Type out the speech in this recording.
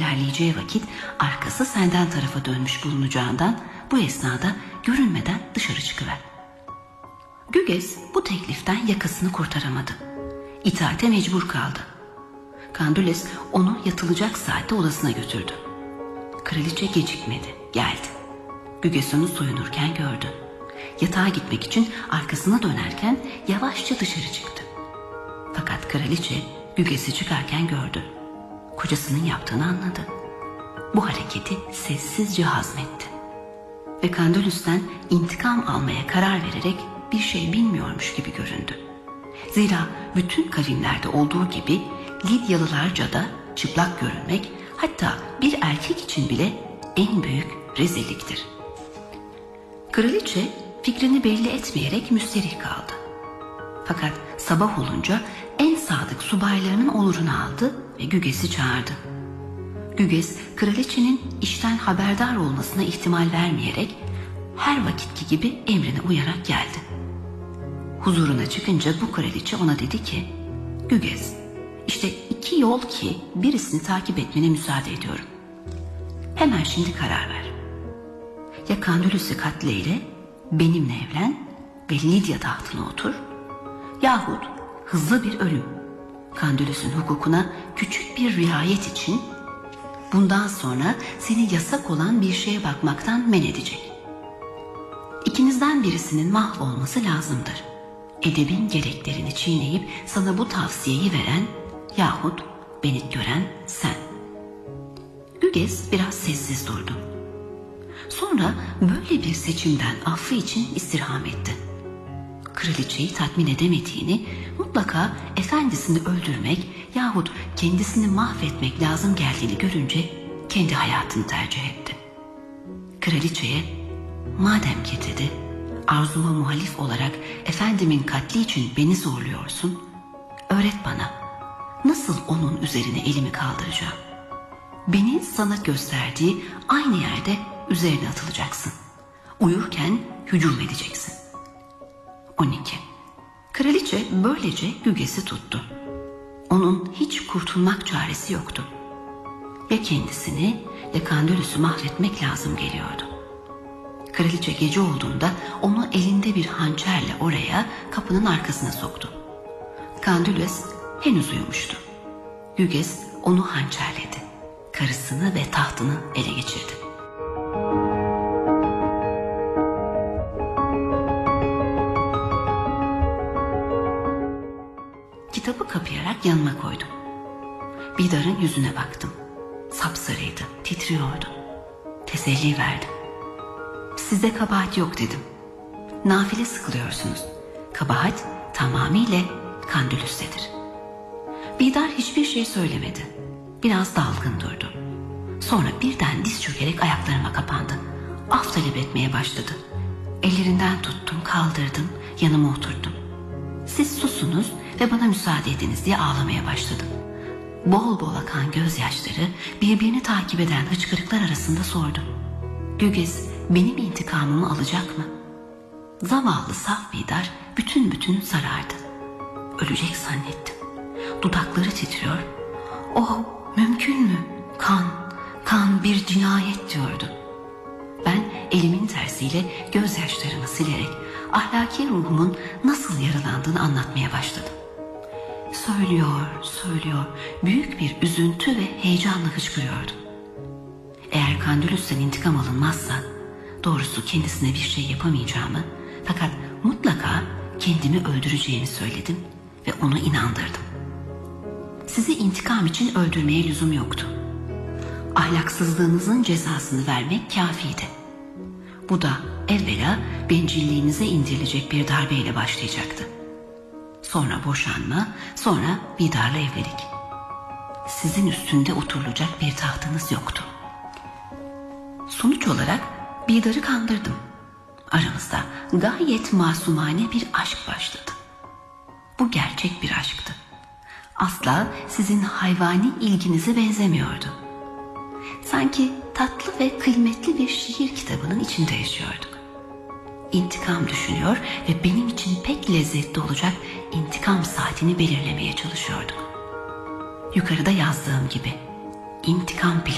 ilerleyeceği vakit arkası senden tarafa dönmüş bulunacağından bu esnada görünmeden dışarı çıkıver. Güges bu tekliften yakasını kurtaramadı. İtaate mecbur kaldı. Candules onu yatılacak saatte odasına götürdü. Kraliçe gecikmedi, geldi. Güges onu soyunurken gördü. Yatağa gitmek için arkasına dönerken yavaşça dışarı çıktı. Fakat kraliçe Güges'i çıkarken gördü. Kocasının yaptığını anladı. Bu hareketi sessizce hazmetti. Ve Candulus'tan intikam almaya karar vererek bir şey bilmiyormuş gibi göründü. Zira bütün kavimlerde olduğu gibi Lidyalılarca da çıplak görünmek, hatta bir erkek için bile en büyük rezilliktir. Kraliçe fikrini belli etmeyerek müsterih kaldı. Fakat sabah olunca en sadık subaylarının olurunu aldı ve Güges'i çağırdı. Güges, kraliçenin işten haberdar olmasına ihtimal vermeyerek her vakitki gibi emrine uyarak geldi. Huzuruna çıkınca bu kraliçe ona dedi ki, Güges, işte 2 yol ki birisini takip etmene müsaade ediyorum. Hemen şimdi karar ver. Ya Candulus'u katleyle benimle evlen ve Lidya tahtına otur, yahut hızlı bir ölüm, Candulus'un hukukuna küçük bir riayet için bundan sonra seni yasak olan bir şeye bakmaktan men edecek. İkinizden birisinin mahvolması lazımdır. Edebin gereklerini çiğneyip sana bu tavsiyeyi veren yahut beni gören sen. Güges biraz sessiz durdu. Sonra böyle bir seçimden affı için istirham etti. Kraliçeyi tatmin edemediğini, mutlaka efendisini öldürmek yahut kendisini mahvetmek lazım geldiğini görünce kendi hayatını tercih etti. Kraliçeye, madem ki dedi, arzuma muhalif olarak efendimin katli için beni zorluyorsun, öğret bana nasıl onun üzerine elimi kaldıracağım. Beni sana gösterdiği aynı yerde üzerine atılacaksın. Uyurken hücum edeceksin. 12. Kraliçe böylece Güges'i tuttu. Onun hiç kurtulmak çaresi yoktu. Ya kendisini ya Candulus'u mahvetmek lazım geliyordu. Kraliçe gece olduğunda onu elinde bir hançerle oraya, kapının arkasına soktu. Candulus henüz uyumuştu. Güges onu hançerledi. Karısını ve tahtını ele geçirdi. Kitabı kapayarak yanıma koydum. Bidar'ın yüzüne baktım. Sapsarıydı, titriyordu. Teselli verdim. Size kabahat yok dedim. Nafile sıkılıyorsunuz. Kabahat tamamıyla Candulus'tedir. Bidar hiçbir şey söylemedi. Biraz dalgın durdu. Sonra birden diz çökerek ayaklarıma kapandı. Af talep etmeye başladı. Ellerinden tuttum, kaldırdım, yanıma oturdum. Siz susunuz ve bana müsaade ediniz diye ağlamaya başladım. Bol bol akan gözyaşları birbirini takip eden hıçkırıklar arasında sordum. Güges benim intikamımı alacak mı? Zavallı saf Bidar bütün sarardı. Ölecek zannettim. Dudakları titriyor. Oh, mümkün mü? Kan bir cinayet diyordu. Ben elimin tersiyle gözyaşlarımı silerek ahlaki ruhumun nasıl yaralandığını anlatmaya başladım. Söylüyor, büyük bir üzüntü ve heyecanla hıçkırıyordu. Eğer Candulus'tan intikam alınmazsa, doğrusu kendisine bir şey yapamayacağımı, fakat mutlaka kendimi öldüreceğimi söyledim ve onu inandırdım. Sizi intikam için öldürmeye lüzum yoktu. Ahlaksızlığınızın cezasını vermek kâfiydi. Bu da evvela bencilliğinize indirilecek bir darbeyle başlayacaktı. Sonra boşanma, sonra Bidar'la evlilik. Sizin üstünde oturulacak bir tahtınız yoktu. Sonuç olarak Bidar'ı kandırdım. Aramızda gayet masumane bir aşk başladı. Bu gerçek bir aşktı. Asla sizin hayvani ilginize benzemiyordu. Sanki tatlı ve kıymetli bir şiir kitabının içinde yaşıyorduk. İntikam düşünüyor ve benim için pek lezzetli olacak intikam saatini belirlemeye çalışıyorduk. Yukarıda yazdığım gibi intikam planı